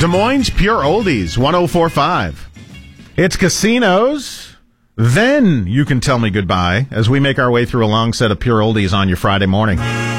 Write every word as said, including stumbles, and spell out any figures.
Des Moines Pure Oldies, one oh four point five. It's Casinos. Then you can tell me goodbye as we make our way through a long set of Pure Oldies on your Friday morning.